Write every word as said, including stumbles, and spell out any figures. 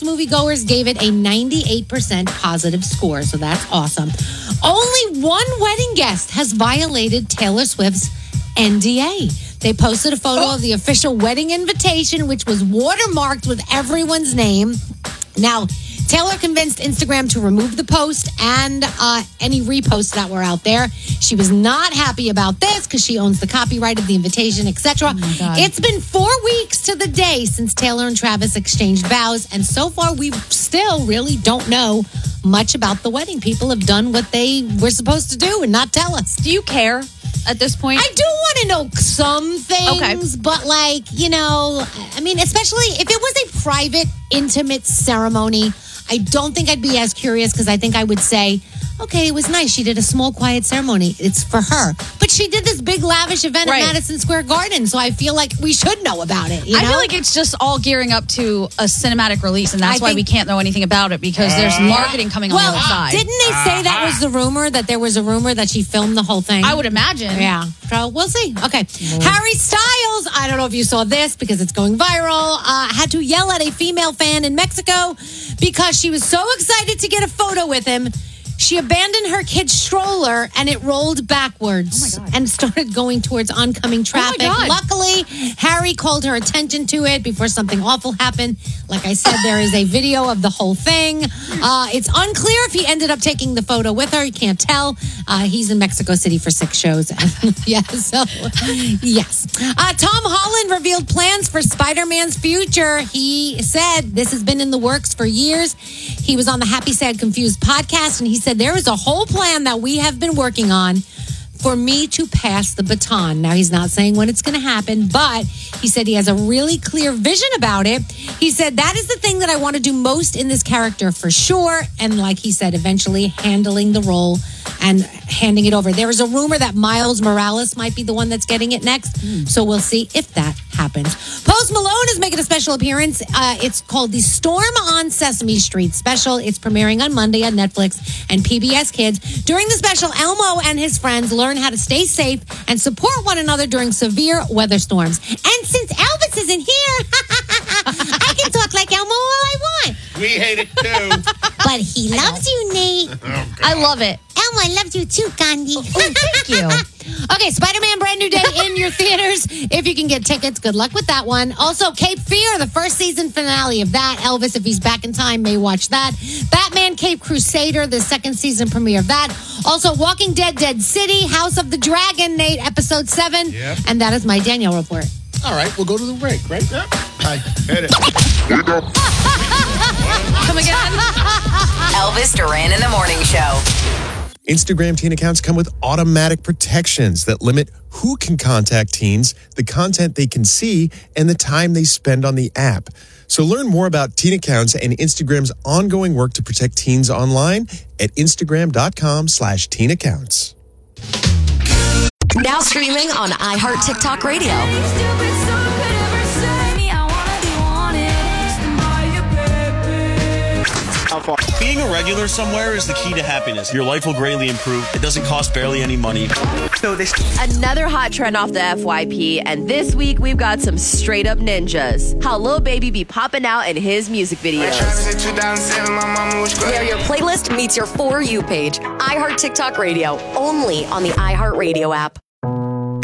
Critics, moviegoers gave it a ninety-eight percent positive score, so that's awesome. Only one wedding guest has violated Taylor Swift's N D A. They posted a photo oh. of the official wedding invitation, which was watermarked with everyone's name. Now, Taylor convinced Instagram to remove the post and uh, any reposts that were out there. She was not happy about this because she owns the copyright of the invitation, et cetera. Oh it's been four weeks to the day since Taylor and Travis exchanged vows, and so far we still really don't know much about the wedding. People have done what they were supposed to do and not tell us. Do you care at this point? I do want to know some things, okay. but like, you know, I mean, especially if it was a private, intimate ceremony, I don't think I'd be as curious because I think I would say, okay, it was nice. She did a small, quiet ceremony. It's for her. But she did this big, lavish event right. at Madison Square Garden, so I feel like we should know about it. You know? I feel like it's just all gearing up to a cinematic release, and that's I why think, we can't know anything about it because there's marketing coming well, on the other side. Didn't they say that was the rumor, that there was a rumor that she filmed the whole thing? I would imagine. Yeah. So we'll see. Okay. Mm. Harry Styles, I don't know if you saw this because it's going viral, uh, had to yell at a female fan in Mexico because she was so excited to get a photo with him. She abandoned her kid's stroller and it rolled backwards oh and started going towards oncoming traffic. Oh Luckily, Harry called her attention to it before something awful happened. Like I said, there is a video of the whole thing. Uh, it's unclear if he ended up taking the photo with her. You can't tell. Uh, he's in Mexico City for six shows. yeah, so, yes. Uh, Tom Holland revealed plans for Spider-Man's future. He said this has been in the works for years. He was on the Happy, Sad, Confused podcast, and he said, there is a whole plan that we have been working on for me to pass the baton. Now, he's not saying when it's going to happen, but he said he has a really clear vision about it. He said, that is the thing that I want to do most in this character for sure. And like he said, eventually handling the role and handing it over. There is a rumor that Miles Morales might be the one that's getting it next. Mm. So we'll see if that happens. Post Malone is making a special appearance. Uh, it's called the Storm on Sesame Street special. It's premiering on Monday on Netflix and P B S Kids. During the special, Elmo and his friends learn how to stay safe and support one another during severe weather storms. And since Elvis isn't here, I can talk like Elmo all I want. We hate it too. But he loves you, Nate. Oh, I love it. Elmo, I love you too, Gandhi. Oh, thank you. Okay, Spider-Man Brand New Day in your theaters. If you can get tickets, good luck with that one. Also, Cape Fear, the first season finale of that. Elvis, if he's back in time, may watch that. Batman Cape Crusader, the second season premiere of that. Also, Walking Dead, Dead City, House of the Dragon, Nate, episode seven. Yep. And that is my Danielle report. All right, we'll go to the break, right? Yep. I hit it. Come again. Elvis Duran in the Morning Show. Instagram teen accounts come with automatic protections that limit who can contact teens, the content they can see, and the time they spend on the app. So learn more about teen accounts and Instagram's ongoing work to protect teens online at Instagram.com slash teen accounts. Now streaming on iHeart TikTok Radio. Being a regular somewhere is the key to happiness. Your life will greatly improve. It doesn't cost barely any money. So this Another hot trend off the F Y P, and this week we've got some straight up ninjas. How Lil Baby be popping out in his music videos. Where your playlist meets your For You page. iHeart TikTok Radio, only on the iHeart Radio app.